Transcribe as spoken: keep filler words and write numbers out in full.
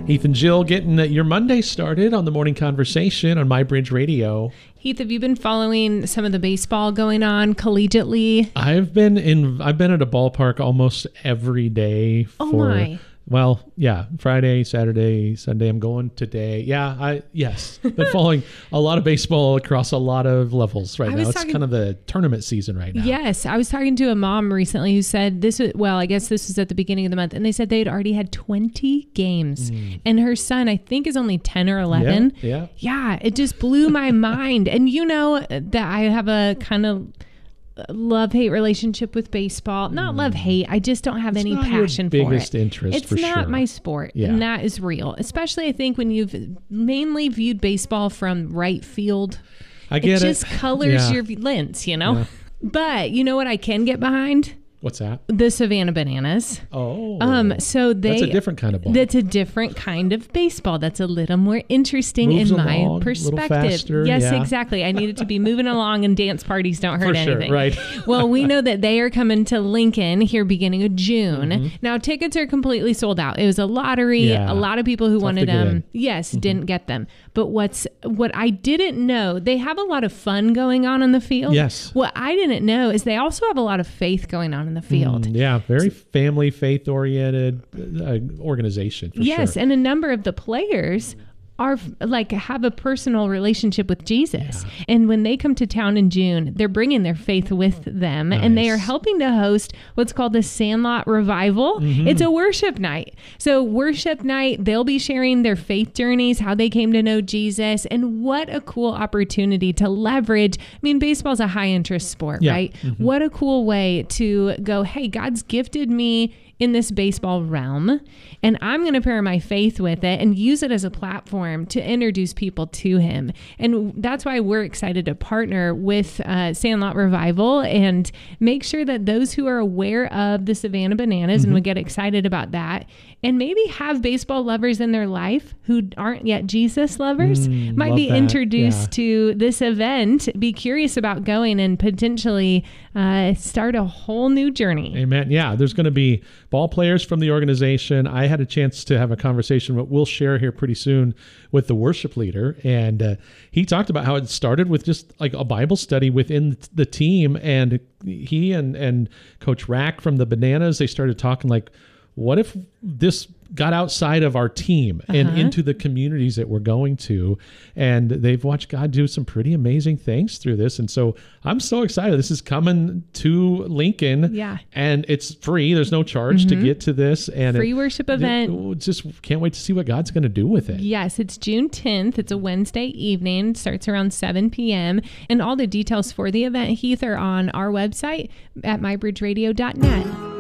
Heath and Jill getting your Monday started on the Morning Conversation on MyBridge Radio. Heath, have you been following some of the baseball going on collegiately? I've been in. I've been at a ballpark almost every day. For, oh my! Well, yeah, Friday, Saturday, Sunday. I'm going today. Yeah, I yes, been following a lot of baseball across a lot of levels right I now. It's talking, kind of the tournament season right now. Yes, I was talking to a mom recently who said this. Was, well, I guess this was at the beginning of the month, and they said they had already had twenty games, mm. and her son, I think, is only ten or eleven. Yeah, yeah. Yeah, it just blew my mind. And you know that I have a kind of love-hate relationship with baseball. Not love-hate. I just don't have it's any not passion your for biggest it. interest, it's for not sure. my sport, yeah. and that is real. Especially, I think, when you've mainly viewed baseball from right field. I get it. it. just colors yeah. your lens, you know? Yeah. But you know what I can get behind? What's that? The Savannah Bananas. Oh. Um. So they. That's a different kind of ball. That's a different kind of baseball. That's a little more interesting Moves in my along, perspective. little faster, yes, yeah. exactly. I need it to be moving along, and dance parties don't hurt For sure, anything. right. Well, we know that they are coming to Lincoln here beginning of June. Mm-hmm. Now, tickets are completely sold out. It was a lottery. Yeah. A lot of people who Tough wanted to get them, in. yes, Mm-hmm. didn't get them. But what's what I didn't know, they have a lot of fun going on in the field. Yes. What I didn't know is they also have a lot of faith going on in the field. Mm, yeah, very family, faith-oriented uh, organization. For yes, sure. and a number of the players are like have a personal relationship with Jesus. Yeah. And when they come to town in June, they're bringing their faith with them. Nice. And they are helping to host what's called the Sandlot Revival. Mm-hmm. It's a worship night. So worship night, they'll be sharing their faith journeys, how they came to know Jesus, and what a cool opportunity to leverage. I mean, baseball's a high interest sport, yeah. right? Mm-hmm. What a cool way to go, hey, God's gifted me in this baseball realm, and I'm going to pair my faith with it and use it as a platform to introduce people to him. And that's why we're excited to partner with uh, Sandlot Revival and make sure that those who are aware of the Savannah Bananas mm-hmm. and would get excited about that, and maybe have baseball lovers in their life who aren't yet Jesus lovers, mm, might be that. introduced yeah. to this event, be curious about going, and potentially uh, start a whole new journey. Amen. Yeah, there's going to be ball players from the organization. I had a chance to have a conversation, what we'll share here pretty soon, with the worship leader. And uh, he talked about how it started with just like a Bible study within the team. And he and, and Coach Rack from the Bananas, they started talking like, what if this got outside of our team and uh-huh. into the communities that we're going to? And they've watched God do some pretty amazing things through this. And so I'm so excited. This is coming to Lincoln. Yeah. And it's free. There's no charge mm-hmm. to get to this. And free it, worship event. It, just can't wait to see what God's going to do with it. Yes, it's June tenth. It's a Wednesday evening. It starts around seven p.m. And all the details for the event, Heath, are on our website at my bridge radio dot net.